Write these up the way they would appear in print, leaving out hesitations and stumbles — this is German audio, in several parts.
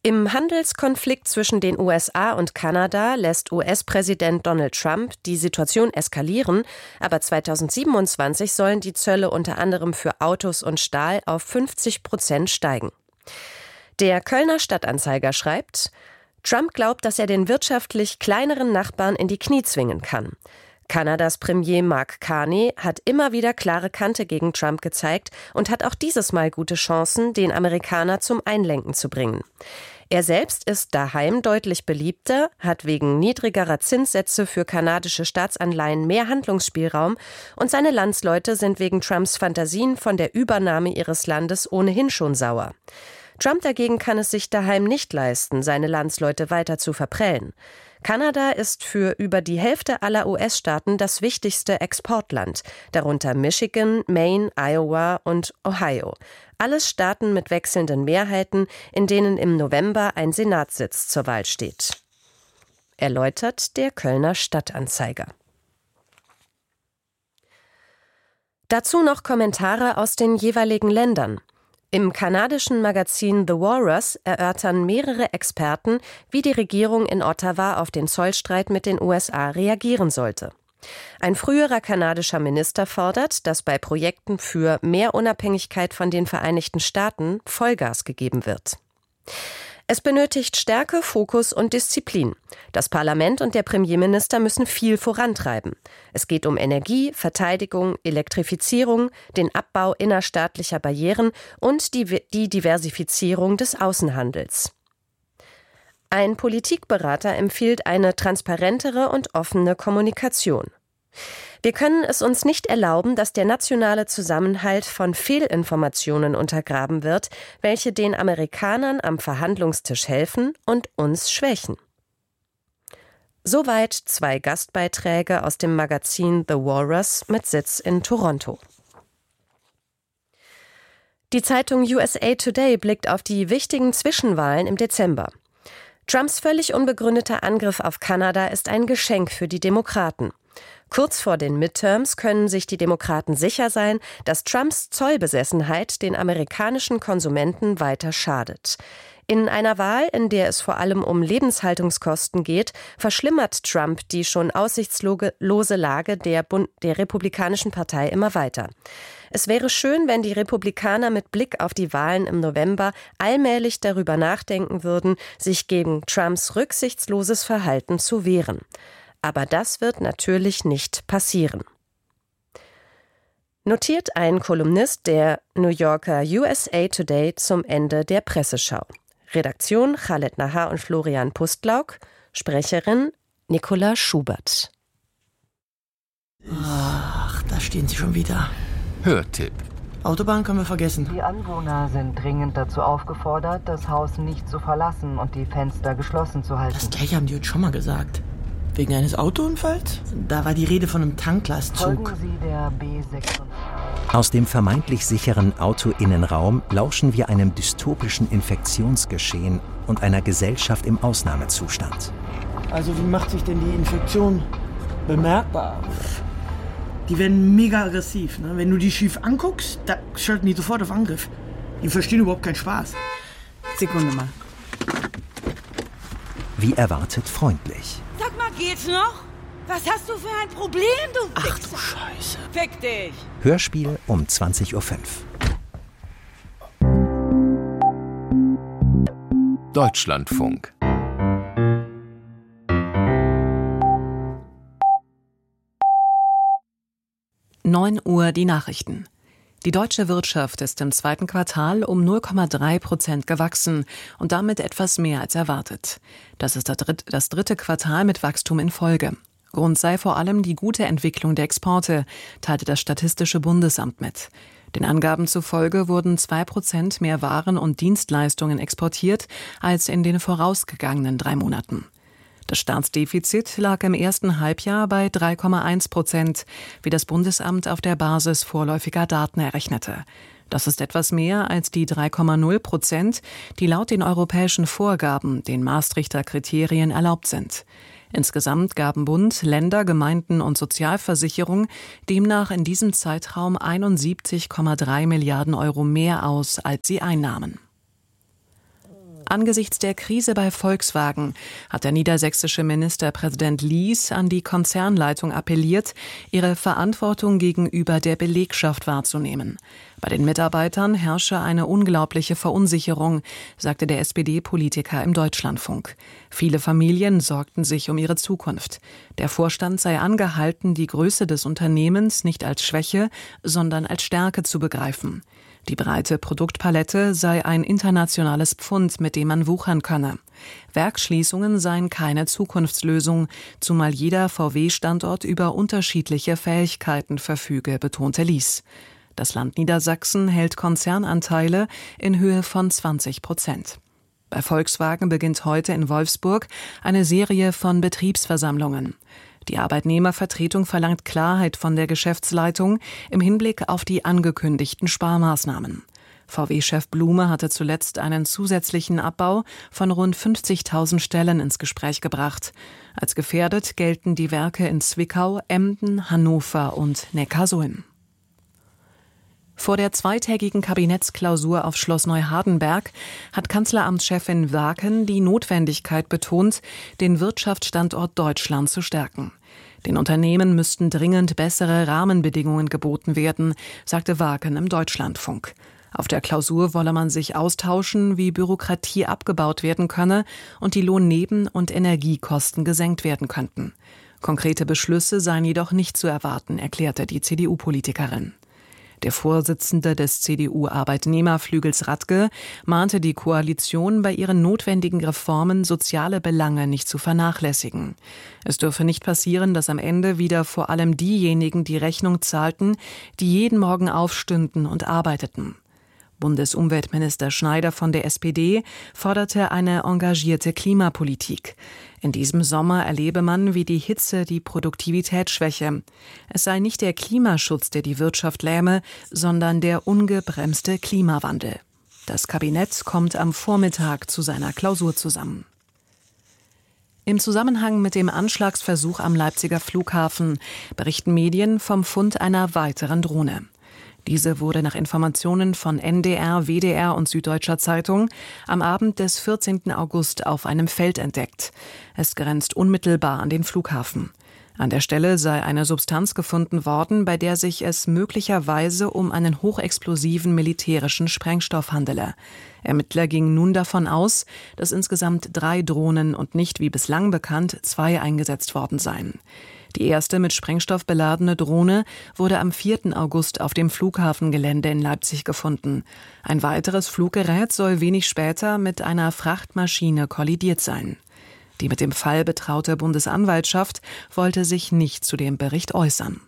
Im Handelskonflikt zwischen den USA und Kanada lässt US-Präsident Donald Trump die Situation eskalieren, aber 2027 sollen die Zölle unter anderem für Autos und Stahl auf 50% steigen. Der Kölner Stadtanzeiger schreibt: Trump glaubt, dass er den wirtschaftlich kleineren Nachbarn in die Knie zwingen kann. Kanadas Premier Mark Carney hat immer wieder klare Kante gegen Trump gezeigt und hat auch dieses Mal gute Chancen, den Amerikaner zum Einlenken zu bringen. Er selbst ist daheim deutlich beliebter, hat wegen niedrigerer Zinssätze für kanadische Staatsanleihen mehr Handlungsspielraum und seine Landsleute sind wegen Trumps Fantasien von der Übernahme ihres Landes ohnehin schon sauer. Trump dagegen kann es sich daheim nicht leisten, seine Landsleute weiter zu verprellen. Kanada ist für über die Hälfte aller US-Staaten das wichtigste Exportland, darunter Michigan, Maine, Iowa und Ohio. Alles Staaten mit wechselnden Mehrheiten, in denen im November ein Senatssitz zur Wahl steht. Erläutert der Kölner Stadtanzeiger. Dazu noch Kommentare aus den jeweiligen Ländern. Im kanadischen Magazin The Walrus erörtern mehrere Experten, wie die Regierung in Ottawa auf den Zollstreit mit den USA reagieren sollte. Ein früherer kanadischer Minister fordert, dass bei Projekten für mehr Unabhängigkeit von den Vereinigten Staaten Vollgas gegeben wird. Es benötigt Stärke, Fokus und Disziplin. Das Parlament und der Premierminister müssen viel vorantreiben. Es geht um Energie, Verteidigung, Elektrifizierung, den Abbau innerstaatlicher Barrieren und die Diversifizierung des Außenhandels. Ein Politikberater empfiehlt eine transparentere und offene Kommunikation. Wir können es uns nicht erlauben, dass der nationale Zusammenhalt von Fehlinformationen untergraben wird, welche den Amerikanern am Verhandlungstisch helfen und uns schwächen. Soweit 2 Gastbeiträge aus dem Magazin The Walrus mit Sitz in Toronto. Die Zeitung USA Today blickt auf die wichtigen Zwischenwahlen im Dezember. Trumps völlig unbegründeter Angriff auf Kanada ist ein Geschenk für die Demokraten. Kurz vor den Midterms können sich die Demokraten sicher sein, dass Trumps Zollbesessenheit den amerikanischen Konsumenten weiter schadet. In einer Wahl, in der es vor allem um Lebenshaltungskosten geht, verschlimmert Trump die schon aussichtslose Lage der Republikanischen Partei immer weiter. Es wäre schön, wenn die Republikaner mit Blick auf die Wahlen im November allmählich darüber nachdenken würden, sich gegen Trumps rücksichtsloses Verhalten zu wehren. Aber das wird natürlich nicht passieren. Notiert ein Kolumnist der New Yorker USA Today zum Ende der Presseschau. Redaktion Khaled Nahar und Florian Pustlauk, Sprecherin Nicola Schubert. Ach, da stehen sie schon wieder. Hörtipp. Autobahn können wir vergessen. Die Anwohner sind dringend dazu aufgefordert, das Haus nicht zu verlassen und die Fenster geschlossen zu halten. Das gleiche haben die uns schon mal gesagt. Wegen eines Autounfalls? Da war die Rede von einem Tanklastzug. Folgen Sie der B6. Aus dem vermeintlich sicheren Autoinnenraum lauschen wir einem dystopischen Infektionsgeschehen und einer Gesellschaft im Ausnahmezustand. Also wie macht sich denn die Infektion bemerkbar? Die werden mega aggressiv. Ne? Wenn du die schief anguckst, da schalten die sofort auf Angriff. Die verstehen überhaupt keinen Spaß. Sekunde mal. Wie erwartet freundlich. Sag mal, geht's noch? Was hast du für ein Problem, du Wichser? Ach du Scheiße. Fick dich! Hörspiel um 20.05 Uhr. Deutschlandfunk. Uhr die Nachrichten. Die deutsche Wirtschaft ist im zweiten Quartal um 0,3% gewachsen und damit etwas mehr als erwartet. Das ist das dritte Quartal mit Wachstum in Folge. Grund sei vor allem die gute Entwicklung der Exporte, teilte das Statistische Bundesamt mit. Den Angaben zufolge wurden 2% mehr Waren und Dienstleistungen exportiert als in den vorausgegangenen 3 Monaten. Das Staatsdefizit lag im ersten Halbjahr bei 3,1%, wie das Bundesamt auf der Basis vorläufiger Daten errechnete. Das ist etwas mehr als die 3,0%, die laut den europäischen Vorgaben, den Maastrichter Kriterien, erlaubt sind. Insgesamt gaben Bund, Länder, Gemeinden und Sozialversicherung demnach in diesem Zeitraum 71,3 Milliarden Euro mehr aus, als sie einnahmen. Angesichts der Krise bei Volkswagen hat der niedersächsische Ministerpräsident Lies an die Konzernleitung appelliert, ihre Verantwortung gegenüber der Belegschaft wahrzunehmen. Bei den Mitarbeitern herrsche eine unglaubliche Verunsicherung, sagte der SPD-Politiker im Deutschlandfunk. Viele Familien sorgten sich um ihre Zukunft. Der Vorstand sei angehalten, die Größe des Unternehmens nicht als Schwäche, sondern als Stärke zu begreifen. Die breite Produktpalette sei ein internationales Pfund, mit dem man wuchern könne. Werksschließungen seien keine Zukunftslösung, zumal jeder VW-Standort über unterschiedliche Fähigkeiten verfüge, betonte Lies. Das Land Niedersachsen hält Konzernanteile in Höhe von 20%. Bei Volkswagen beginnt heute in Wolfsburg eine Serie von Betriebsversammlungen. Die Arbeitnehmervertretung verlangt Klarheit von der Geschäftsleitung im Hinblick auf die angekündigten Sparmaßnahmen. VW-Chef Blume hatte zuletzt einen zusätzlichen Abbau von rund 50.000 Stellen ins Gespräch gebracht. Als gefährdet gelten die Werke in Zwickau, Emden, Hannover und Neckarsulm. Vor der zweitägigen Kabinettsklausur auf Schloss Neuhardenberg hat Kanzleramtschefin Waken die Notwendigkeit betont, den Wirtschaftsstandort Deutschland zu stärken. Den Unternehmen müssten dringend bessere Rahmenbedingungen geboten werden, sagte Waken im Deutschlandfunk. Auf der Klausur wolle man sich austauschen, wie Bürokratie abgebaut werden könne und die Lohnneben- und Energiekosten gesenkt werden könnten. Konkrete Beschlüsse seien jedoch nicht zu erwarten, erklärte die CDU-Politikerin. Der Vorsitzende des CDU-Arbeitnehmerflügels Radke mahnte die Koalition, bei ihren notwendigen Reformen soziale Belange nicht zu vernachlässigen. Es dürfe nicht passieren, dass am Ende wieder vor allem diejenigen die Rechnung zahlten, die jeden Morgen aufstünden und arbeiteten. Bundesumweltminister Schneider von der SPD forderte eine engagierte Klimapolitik. In diesem Sommer erlebe man, wie die Hitze die Produktivität schwäche. Es sei nicht der Klimaschutz, der die Wirtschaft lähme, sondern der ungebremste Klimawandel. Das Kabinett kommt am Vormittag zu seiner Klausur zusammen. Im Zusammenhang mit dem Anschlagsversuch am Leipziger Flughafen berichten Medien vom Fund einer weiteren Drohne. Diese wurde nach Informationen von NDR, WDR und Süddeutscher Zeitung am Abend des 14. August auf einem Feld entdeckt. Es grenzt unmittelbar an den Flughafen. An der Stelle sei eine Substanz gefunden worden, bei der sich es möglicherweise um einen hochexplosiven militärischen Sprengstoff handele. Ermittler gingen nun davon aus, dass insgesamt 3 Drohnen und nicht wie bislang bekannt 2 eingesetzt worden seien. Die erste mit Sprengstoff beladene Drohne wurde am 4. August auf dem Flughafengelände in Leipzig gefunden. Ein weiteres Fluggerät soll wenig später mit einer Frachtmaschine kollidiert sein. Die mit dem Fall betraute Bundesanwaltschaft wollte sich nicht zu dem Bericht äußern.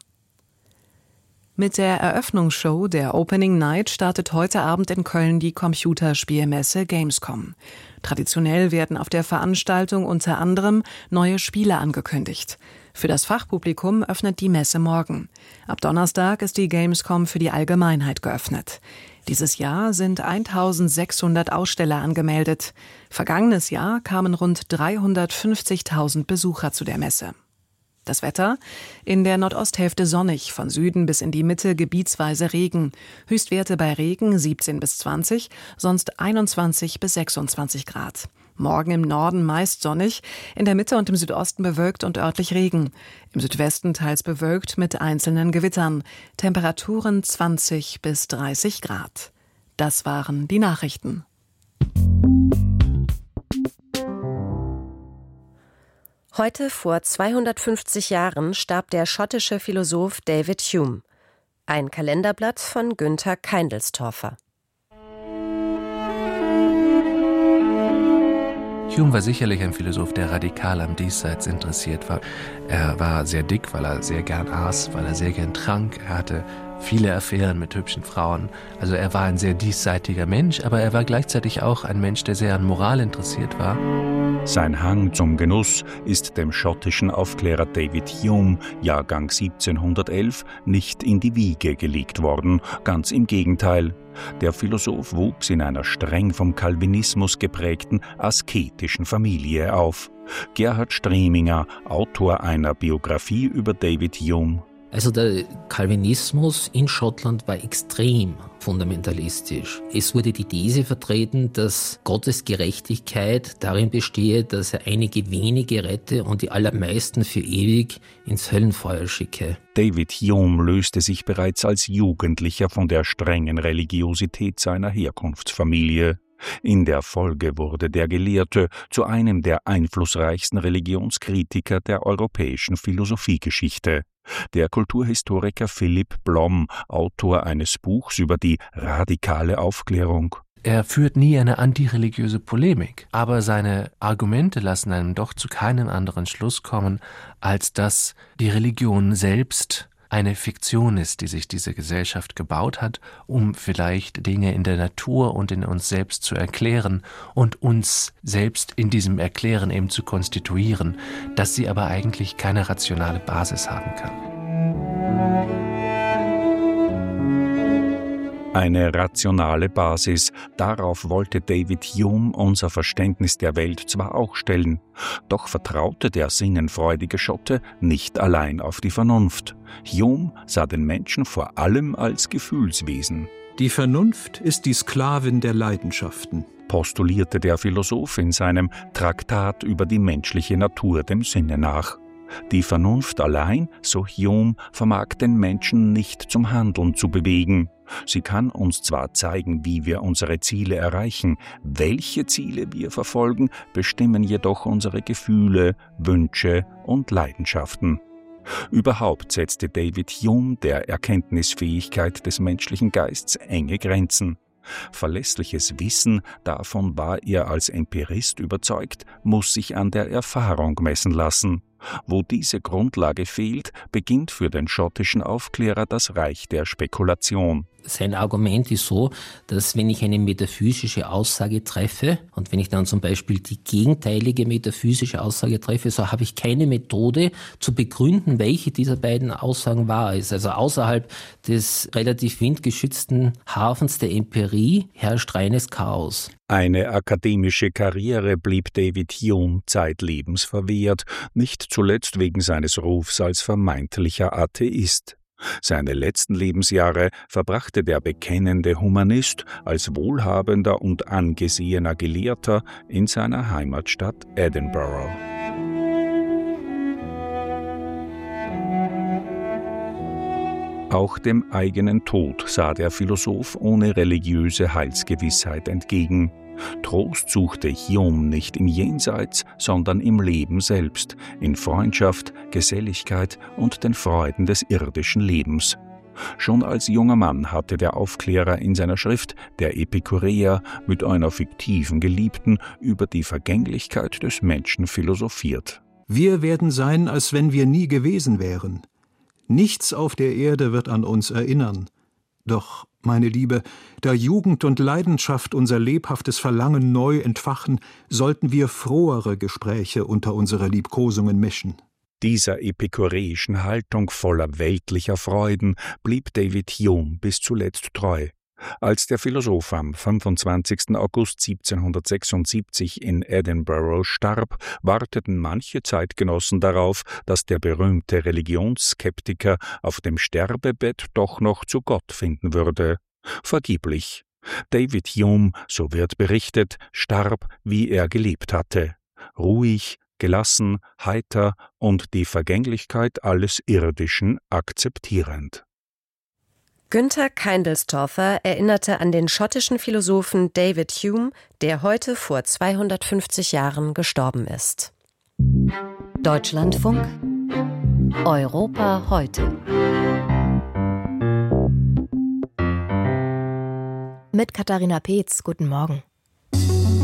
Mit der Eröffnungsshow der Opening Night startet heute Abend in Köln die Computerspielmesse Gamescom. Traditionell werden auf der Veranstaltung unter anderem neue Spiele angekündigt. Für das Fachpublikum öffnet die Messe morgen. Ab Donnerstag ist die Gamescom für die Allgemeinheit geöffnet. Dieses Jahr sind 1.600 Aussteller angemeldet. Vergangenes Jahr kamen rund 350.000 Besucher zu der Messe. Das Wetter: in der Nordosthälfte sonnig, von Süden bis in die Mitte gebietsweise Regen. Höchstwerte bei Regen 17 bis 20, sonst 21 bis 26 Grad. Morgen im Norden meist sonnig, in der Mitte und im Südosten bewölkt und örtlich Regen. Im Südwesten teils bewölkt mit einzelnen Gewittern. Temperaturen 20 bis 30 Grad. Das waren die Nachrichten. Heute vor 250 Jahren starb der schottische Philosoph David Hume. Ein Kalenderblatt von Günther Keindelstorfer. Hume war sicherlich ein Philosoph, der radikal am Diesseits interessiert war. Er war sehr dick, weil er sehr gern aß, weil er sehr gern trank. Er hatte viele Affären mit hübschen Frauen. Also er war ein sehr diesseitiger Mensch, aber er war gleichzeitig auch ein Mensch, der sehr an Moral interessiert war. Sein Hang zum Genuss ist dem schottischen Aufklärer David Hume, Jahrgang 1711, nicht in die Wiege gelegt worden. Ganz im Gegenteil. Der Philosoph wuchs in einer streng vom Calvinismus geprägten, asketischen Familie auf. Gerhard Streminger, Autor einer Biografie über David Hume: Also der Calvinismus in Schottland war extrem fundamentalistisch. Es wurde die These vertreten, dass Gottes Gerechtigkeit darin bestehe, dass er einige wenige rette und die allermeisten für ewig ins Höllenfeuer schicke. David Hume löste sich bereits als Jugendlicher von der strengen Religiosität seiner Herkunftsfamilie. In der Folge wurde der Gelehrte zu einem der einflussreichsten Religionskritiker der europäischen Philosophiegeschichte. Der Kulturhistoriker Philipp Blom, Autor eines Buchs über die radikale Aufklärung. Er führt nie eine antireligiöse Polemik, aber seine Argumente lassen einem doch zu keinem anderen Schluss kommen, als dass die Religion selbst eine Fiktion ist, die sich diese Gesellschaft gebaut hat, um vielleicht Dinge in der Natur und in uns selbst zu erklären und uns selbst in diesem Erklären eben zu konstituieren, dass sie aber eigentlich keine rationale Basis haben kann. Eine rationale Basis, darauf wollte David Hume unser Verständnis der Welt zwar auch stellen, doch vertraute der sinnenfreudige Schotte nicht allein auf die Vernunft. Hume sah den Menschen vor allem als Gefühlswesen. Die Vernunft ist die Sklavin der Leidenschaften, postulierte der Philosoph in seinem Traktat über die menschliche Natur dem Sinne nach. Die Vernunft allein, so Hume, vermag den Menschen nicht zum Handeln zu bewegen. Sie kann uns zwar zeigen, wie wir unsere Ziele erreichen, welche Ziele wir verfolgen, bestimmen jedoch unsere Gefühle, Wünsche und Leidenschaften. Überhaupt setzte David Hume der Erkenntnisfähigkeit des menschlichen Geistes enge Grenzen. Verlässliches Wissen, davon war er als Empirist überzeugt, muss sich an der Erfahrung messen lassen. Wo diese Grundlage fehlt, beginnt für den schottischen Aufklärer das Reich der Spekulation. Sein Argument ist so, dass wenn ich eine metaphysische Aussage treffe und wenn ich dann zum Beispiel die gegenteilige metaphysische Aussage treffe, so habe ich keine Methode zu begründen, welche dieser beiden Aussagen wahr ist. Also außerhalb des relativ windgeschützten Hafens der Empirie herrscht reines Chaos. Eine akademische Karriere blieb David Hume zeitlebens verwehrt, nicht zuletzt wegen seines Rufs als vermeintlicher Atheist. Seine letzten Lebensjahre verbrachte der bekennende Humanist als wohlhabender und angesehener Gelehrter in seiner Heimatstadt Edinburgh. Auch dem eigenen Tod sah der Philosoph ohne religiöse Heilsgewissheit entgegen. Trost suchte Hume nicht im Jenseits, sondern im Leben selbst, in Freundschaft, Geselligkeit und den Freuden des irdischen Lebens. Schon als junger Mann hatte der Aufklärer in seiner Schrift Der Epikureer mit einer fiktiven Geliebten über die Vergänglichkeit des Menschen philosophiert. Wir werden sein, als wenn wir nie gewesen wären. Nichts auf der Erde wird an uns erinnern. Doch, meine Liebe, da Jugend und Leidenschaft unser lebhaftes Verlangen neu entfachen, sollten wir frohere Gespräche unter unsere Liebkosungen mischen. Dieser epikureischen Haltung voller weltlicher Freuden blieb David Hume bis zuletzt treu. Als der Philosoph am 25. August 1776 in Edinburgh starb, warteten manche Zeitgenossen darauf, dass der berühmte Religionsskeptiker auf dem Sterbebett doch noch zu Gott finden würde. Vergeblich. David Hume, so wird berichtet, starb, wie er gelebt hatte. Ruhig, gelassen, heiter und die Vergänglichkeit alles Irdischen akzeptierend. Günther Keindelstorfer erinnerte an den schottischen Philosophen David Hume, der heute vor 250 Jahren gestorben ist. Deutschlandfunk Europa heute. Mit Katharina Peetz, guten Morgen.